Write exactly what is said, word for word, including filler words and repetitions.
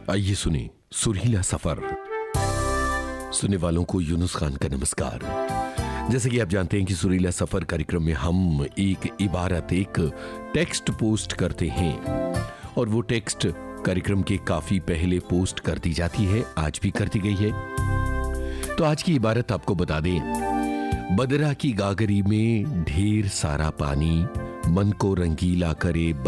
आइए सुने सुरीला सफर। सुनने वालों को यूनुस खान का नमस्कार। जैसे कि आप जानते हैं कि सुरीला सफर कार्यक्रम में हम एक इबारत, एक टेक्स्ट पोस्ट करते हैं और वो टेक्स्ट कार्यक्रम के काफी पहले पोस्ट कर दी जाती है, आज भी कर दी गई है। तो आज की इबारत आपको बता दें। बदरा की गागरी में ढेर सारा पानी, मन को रंगीला करे